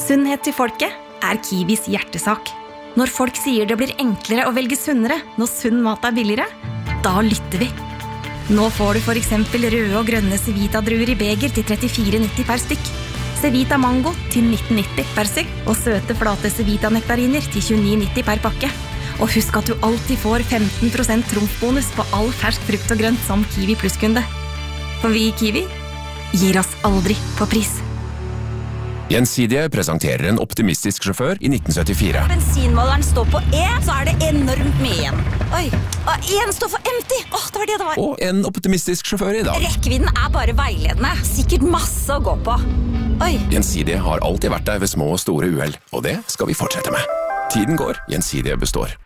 Sunnhet til folket Kiwis hjertesak. Når folk sier det blir enklere å velge sunnere når sunn mat billigere, da lytter vi. Nå får du for eksempel røde og grønne Cevita-druer i beger til 34,90 per stykk. Cevita Mango til 19,90 per stykk, og søte flate Cevita-nektariner til 29,90 per pakke. Og husk at du alltid får 15% trumfbonus på all fersk frukt og grønt som Kiwi Plus-kunde. For vi i Kiwi gir oss aldri på pris. Gjensidige presenterer en optimistisk sjåfør i 1974. Bensinmåleren står på E, så det enormt mye igjen. Oi, og en står for empty. Det var det det var. Og en optimistisk sjåfør i dag. Rekkevidden bare veiledende. Sikkert masse å gå på. Oi. Gjensidige har alltid vært der ved små og store uheld, og det skal vi fortsette med. Tiden går, Gjensidige består.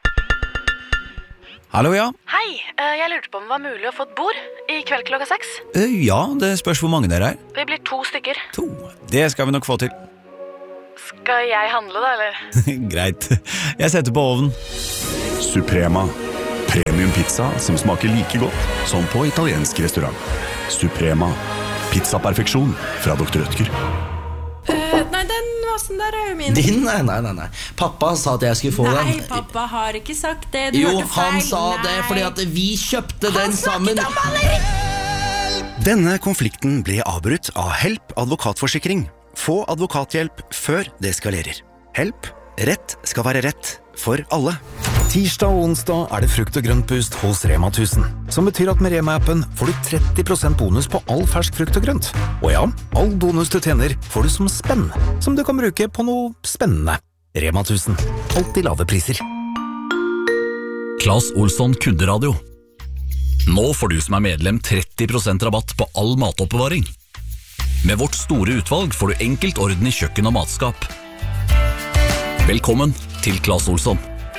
Hallo, ja. Hei, jeg lurte på om det var mulig å få et bord i kveld klokka 6. Ja, det spørs hvor mange dere er. Vi blir 2 stykker. 2. Det skal vi nok få til. Skal jeg handle da, eller? Greit. Jeg setter på ovnen. Suprema. Premium pizza som smaker like godt som på italiensk restaurant. Suprema. Pizzaperfeksjon fra Dr. Rødtger. Nei, den vasen der jo min. Din? Nei. Pappa sa at jeg skulle få den. Nei, pappa har ikke sagt det. Du jo, hørte feil. Han sa det fordi at vi kjøpte den sammen. Han snakket om maleri! Denne konflikten ble avbrutt av Help advokatforsikring. Få advokathjelp før det eskalerer. Help. Rett skal være rett for alle. Tirsdag og onsdag det frukt og grøntboost hos Rema 1000, som betyr at med Rema-appen får du 30% bonus på all fersk frukt og grønt. Og ja, all bonus du tjener får du som spenn, som du kan bruke på noe spennende. Rema 1000. Alltid lave priser. Claes Olsson Kunderadio. Nå får du som medlem 30% rabatt på all matoppbevaring. Med vårt store utvalg får du enkelt orden i kjøkken og matskap. Velkommen til Claes Olsson.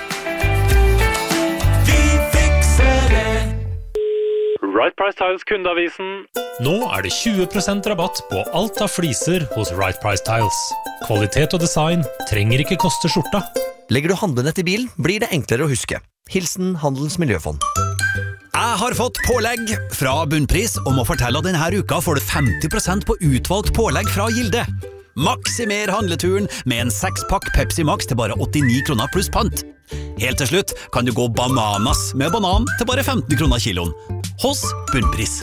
Right Price Tiles kundeavisen. Nå det 20% rabatt på alt av fliser hos Right Price Tiles. Kvalitet og design trenger ikke koste skjorta. Legger du handlenett i bilen, blir det enklere å huske. Hilsen Handelens Miljøfond. Jeg har fått pålegg fra Bunnpris og må fortelle at denne uka får du 50% på utvalgt pålegg fra Gilde. Maksimer handleturen med en 6-pakk Pepsi Max til bare 89 kroner pluss pant. Helt til slutt kan du gå bananas med banan til bare 15 kroner kiloen. Hos Bunnpris.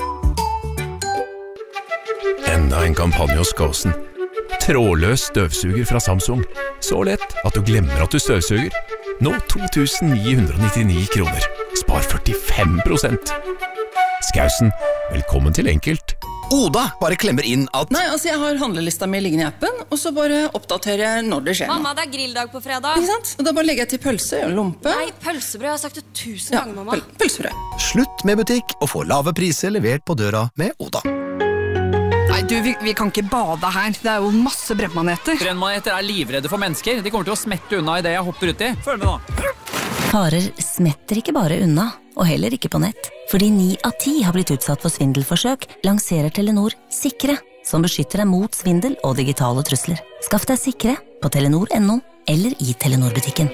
Enda en kampanje hos Gåsen. Trådløs støvsuger fra Samsung. Så lett at du glemmer at du støvsuger. Nå 2.999 kroner. Spar 45%. Skausen, velkommen til enkelt. Oda bare klemmer inn at... Nei, jeg har handlelista mi liggende i appen, og så bare oppdaterer jeg når det skjer. Mamma, det grilldag på fredag. Ikke sant? Og da bare legger jeg til pølse og lompe. Nei, pølsebrød, jeg har sagt det 1000 ganger, mamma. Pølsebrød. Slutt med butikk og få lave priser levert på døra med Oda. Nei, du, vi kan ikke bade her. Det jo masse brennmaneter. Brennmaneter livredde for mennesker. De kommer til å smette unna i det jeg hopper ut i. Følg med nå. Farer smetter ikke bare unna, og heller ikke på nett. Fordi 9 av 10 har blitt utsatt for svindelforsøk, lanserer Telenor Sikre, som beskytter deg mot svindel og digitale trusler. Skaff deg Sikre på telenor.no eller i Telenor-butikken.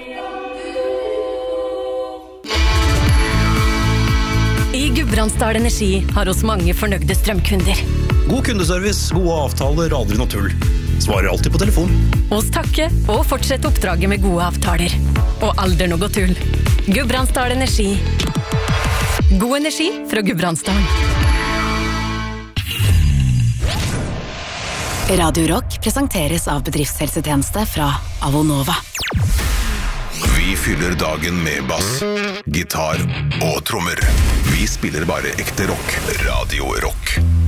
I Gudbrandsdal Energi har oss mange fornøyde strømkunder. God kundeservice, gode avtaler, aldri noe tull. Svarer alltid på telefon. Oss takke og fortsette oppdraget med gode avtaler. Og aldri noe tull. Gudbrandsdal Energi. God energi fra Gudbrandsdalen. Radio Rock presenteres av bedriftshelsetjeneste fra Avonova. Vi fyller dagen med bass, gitar og trommer. Vi spiller bare ekte rock. Radio Rock.